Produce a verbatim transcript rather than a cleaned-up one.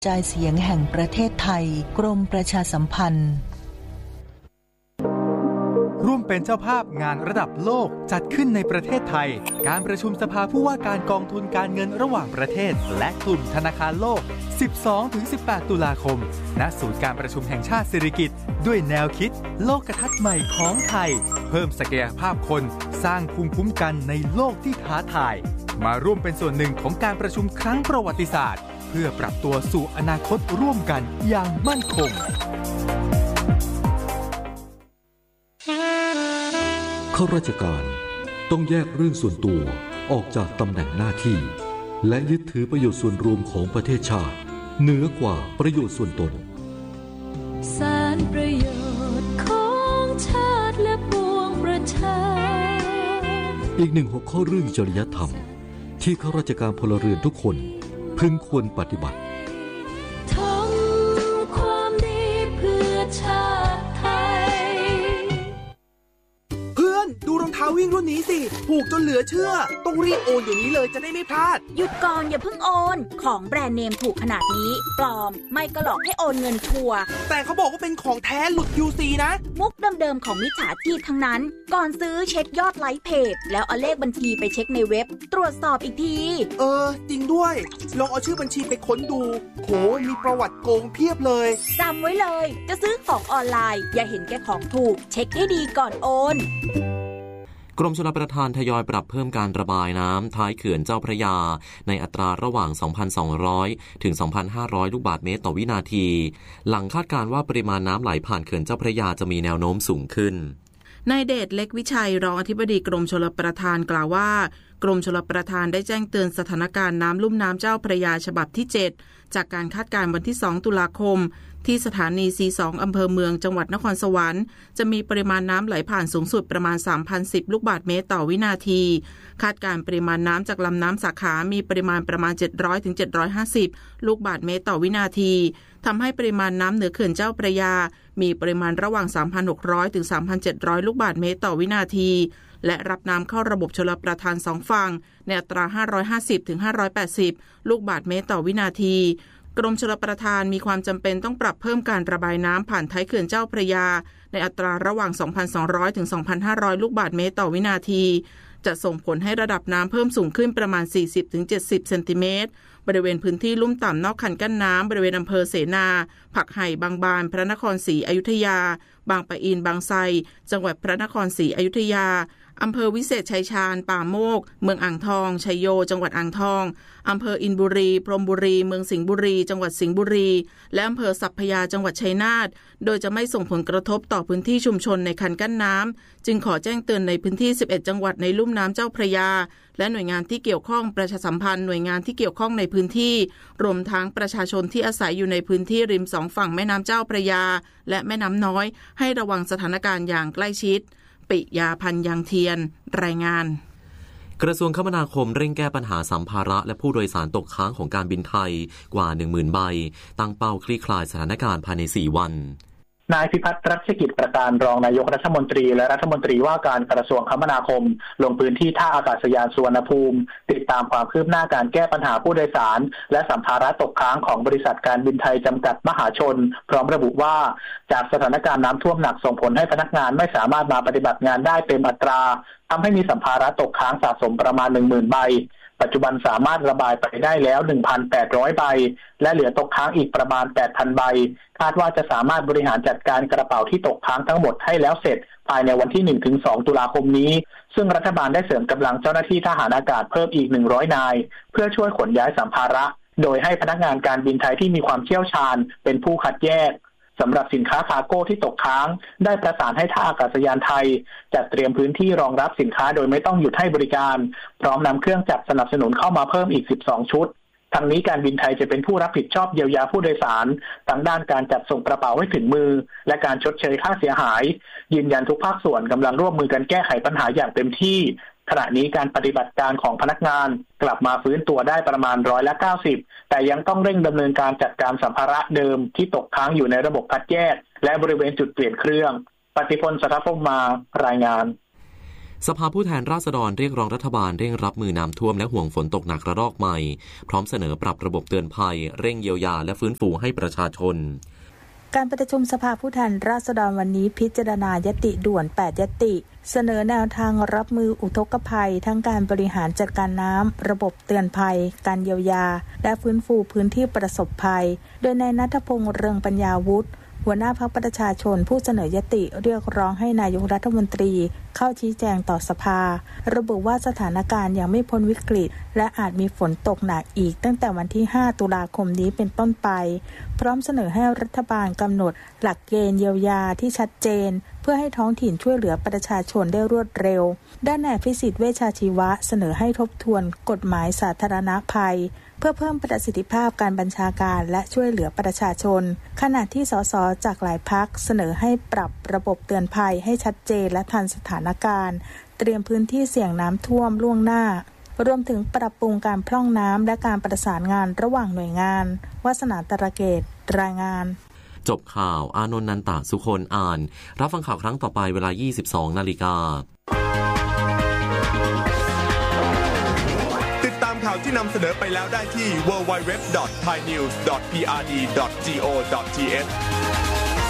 กระจายเสียงแห่งประเทศไทยกรมประชาสัมพันธ์ร่วมเป็นเจ้าภาพงานระดับโลกจัดขึ้นในประเทศไทยการประชุมสภาผู้ว่าการกองทุนการเงินระหว่างประเทศและกลุ่มธนาคารโลก สิบสองถึงสิบแปด ตุลาคมณศูนย์การประชุมแห่งชาติสิริกิติ์ด้วยแนวคิดโลกทัศน์ใหม่ของไทยเพิ่มศักยภาพคนสร้างภูมิคุ้มกันในโลกที่ท้าทายมาร่วมเป็นส่วนหนึ่งของการประชุมครั้งประวัติศาสตร์เพื่อปรับตัวสู่อนาคตร่วมกันอย่างมั่นคงข้าราชการต้องแยกเรื่องส่วนตัวออกจากตำแหน่งหน้าที่และยึดถือประโยชน์ส่วนรวมของประเทศชาติเหนือกว่าประโยชน์ส่วนตนสารประโยชน์ของชาติและปวงประชาอีกหนึ่งหัวข้อเรื่องจริยธรรมที่ข้าราชการพลเรือนทุกคนพึงควรปฏิบัติทำความดีเพื่อชาติไทยเพื่อนดูรองเท้าวิ่งรุ่นนี้สิถูกจนเหลือเชื่อต้องรีบโอนเดี๋ยวนี้เลยจะได้ไม่พลาดหยุดก่อนอย่าเพิ่งโอนของแบรนด์เนมถูกขนาดนี้ปลอมไม่ก็หลอกให้โอนเงินชัวร์แต่เขาบอกว่าเป็นของแท้หลุด ยู ซี นะมุกเดิมๆของมิจฉาชีพทั้งนั้นก่อนซื้อเช็คยอดไลค์เพจแล้วเอาเลขบัญชีไปเช็คในเว็บตรวจสอบอีกทีเออจริงด้วยลองเอาชื่อบัญชีไปค้นดูโหมีประวัติโกงเพียบเลยจำไว้เลยจะซื้อของออนไลน์อย่าเห็นแก่ของถูกเช็คให้ดีก่อนโอนกรมชลประทานทยอยปรับเพิ่มการระบายน้ำท้ายเขื่อนเจ้าพระยาในอัตราระหว่าง สองพันสองร้อย ถึง สองพันห้าร้อย ลูกบาศก์เมตรต่อวินาทีหลังคาดการณ์ว่าปริมาณน้ำไหลผ่านเขื่อนเจ้าพระยาจะมีแนวโน้มสูงขึ้นนายเดชเล็กวิชัยรองอธิบดีกรมชลประทานกล่าวว่ากรมชลประทานได้แจ้งเตือนสถานการณ์น้ำลุ่มน้ำเจ้าพระยาฉบับที่เจ็ดจากการคาดการณ์วันที่สองตุลาคมที่สถานี ซี สอง อำเภอเมืองจังหวัดนครสวรรค์จะมีปริมาณน้ำไหลผ่านสูงสุดประมาณ สามพันสิบ ลูกบาศก์เมตรต่อวินาทีคาดการณ์ปริมาณน้ำจากลำน้ำสาขามีปริมาณประมาณ เจ็ดร้อยถึงเจ็ดร้อยห้าสิบ ลูกบาศก์เมตรต่อวินาทีทำให้ปริมาณน้ำเหนือเขื่อนเจ้าพระยามีปริมาณระหว่าง สามพันหกร้อย ถึง สามพันเจ็ดร้อย ลูกบาศก์เมตรต่อวินาทีและรับน้ำเข้าระบบชลประทานสองฝั่งในอัตรา ห้าร้อยห้าสิบ ถึง ห้าร้อยแปดสิบ ลูกบาศก์เมตรต่อวินาทีกรมชลประทานมีความจำเป็นต้องปรับเพิ่มการระบายน้ำผ่านท้ายเขื่อนเจ้าพระยาในอัตราระหว่าง สองพันสองร้อย ถึง สองพันห้าร้อย ลูกบาศก์เมตรต่อวินาทีจะส่งผลให้ระดับน้ำเพิ่มสูงขึ้นประมาณ สี่สิบถึงเจ็ดสิบ เซนติเมตรบริเวณพื้นที่ลุ่มต่ำนอกคันกั้นน้ำบริเวณอำเภอเสนาผักไห่บางบานพระนครศรีอยุธยาบางปะอินบางไทรจังหวัดพระนครศรีอยุธยาอำเภอวิเศษชัยชาญป่าโมกเมืองอ่างทองชัยโยจังหวัดอ่างทองอำเภออินบุรีพรหมบุรีเมืองสิงห์บุรีจังหวัดสิงห์บุรีและอำเภอสัพพยาจังหวัดชัยนาทโดยจะไม่ส่งผลกระทบต่อพื้นที่ชุมชนในคันกั้นน้ำจึงขอแจ้งเตือนในพื้นที่สิบเอ็ดจังหวัดในลุ่มน้ำเจ้าพระยาและหน่วยงานที่เกี่ยวข้องประชาสัมพันธ์หน่วยงานที่เกี่ยวข้องในพื้นที่รวมทั้งประชาชนที่อาศัยอยู่ในพื้นที่ริมสองฝั่งแม่น้ำเจ้าพระยาและแม่น้ำน้อยให้ระวังสถานการณ์อย่างใกล้ชิดปิยาพันธ์ยังเทียนรายงานกระทรวงคมนาคมเร่งแก้ปัญหาสัมภาระและผู้โดยสารตกค้างของการบินไทยกว่า หนึ่งหมื่น ใบตั้งเป้าคลี่คลายสถานการณ์ภายในสี่วันนายพิพัฒน์รัชกิจประการรองนายกรัฐมนตรีและรัฐมนตรีว่าการกระทรวงคมนาคมลงพื้นที่ท่าอากาศยานสุวรรณภูมิติดตามความคืบหน้าการแก้ปัญหาผู้โดยสารและสัมภาระตกค้างของบริษัทการบินไทยจำกัดมหาชนพร้อมระบุว่าจากสถานการณ์น้ำท่วมหนักส่งผลให้พนักงานไม่สามารถมาปฏิบัติงานได้เต็มอัตราทำให้มีสัมภาระตกค้างสะสมประมาณ หนึ่งหมื่น ใบปัจจุบันสามารถระบายไปได้แล้ว หนึ่งพันแปดร้อย ใบและเหลือตกค้างอีกประมาณ แปดพัน ใบคาดว่าจะสามารถบริหารจัดการกระเป๋าที่ตกค้างทั้งหมดให้แล้วเสร็จภายในวันที่ หนึ่งถึงสอง ตุลาคมนี้ซึ่งรัฐบาลได้เสริมกำลังเจ้าหน้าที่ทหารอากาศเพิ่มอีกหนึ่งร้อยนายเพื่อช่วยขนย้ายสัมภาระโดยให้พนักงานการบินไทยที่มีความเชี่ยวชาญเป็นผู้คัดแยกสำหรับสินค้าคาร์โก้ที่ตกค้างได้ประสานให้ท่าอากาศยานไทยจัดเตรียมพื้นที่รองรับสินค้าโดยไม่ต้องหยุดให้บริการพร้อมนำเครื่องจักรสนับสนุนเข้ามาเพิ่มอีกสิบสองชุดทั้งนี้การบินไทยจะเป็นผู้รับผิดชอบเยียวยาผู้โดยสารทั้งด้านการจัดส่งกระเป๋าให้ถึงมือและการชดเชยค่าเสียหายยืนยันทุกภาคส่วนกำลังร่วมมือกันแก้ไขปัญหาอย่างเต็มที่ขณะนี้การปฏิบัติการของพนักงานกลับมาฟื้นตัวได้ประมาณร้อยละเก้าสิบแต่ยังต้องเร่งดำเนินการจัดการสัมภาระเดิมที่ตกค้างอยู่ในระบบคัดแยกและบริเวณจุดเปลี่ยนเครื่องปฏิพล สัทธพงษ์มารายงานสภาผู้แทนราษฎรเรียกร้องรัฐบาลเร่งรับมือน้ำท่วมและห่วงฝนตกหนักระลอกใหม่พร้อมเสนอปรับระบบเตือนภัยเร่งเยียวยาและฟื้นฟูให้ประชาชนการประชุมสภาผู้แทนราษฎรวันนี้พิจารณายติด่วนแปดยติเสนอแนวทางรับมืออุทกภัยทั้งการบริหารจัดการน้ำระบบเตือนภัยการเยียวยาและฟื้นฟูพื้นที่ประสบภัยโดยนายณัฐพงษ์เรืองปัญญาวุฒิหัวหน้าพรรคประชาชนผู้เสนอยติเรียกร้องให้นายกรัฐมนตรีเข้าชี้แจงต่อสภาระบุว่าสถานการณ์ยังไม่พ้นวิกฤตและอาจมีฝนตกหนักอีกตั้งแต่วันที่ห้าตุลาคมนี้เป็นต้นไปพร้อมเสนอให้รัฐบาลกำหนดหลักเกณฑ์เยียวยาที่ชัดเจนเพื่อให้ท้องถิ่นช่วยเหลือประชาชนได้รวดเร็วด้านนายพิสิทธิ์เวชชาชีวะเสนอให้ทบทวนกฎหมายสาธารณภัยเพื่อเพิ่มประสิทธิภาพการบัญชาการและช่วยเหลือประชาชนขณะที่สสจากหลายพรรคเสนอให้ปรับระบบเตือนภัยให้ชัดเจนและทันสถานการณ์เตรียมพื้นที่เสี่ยงน้ำท่วมล่วงหน้ารวมถึงปรับปรุงการพร่องน้ำและการประสานงานระหว่างหน่วยงานวาสนาตระเกตรายงานจบข่าวอานนท์นันตะสุคนอ่านรับฟังข่าวครั้งต่อไปเวลา ยี่สิบสองนาฬิกาติดตามข่าวที่นำเสนอไปแล้วได้ที่ ดับเบิลยู ดับเบิลยู ดับเบิลยู ดอท ไทยนิวส์ ดอท พี อาร์ ดี ดอท จี โอ ดอท ที เอช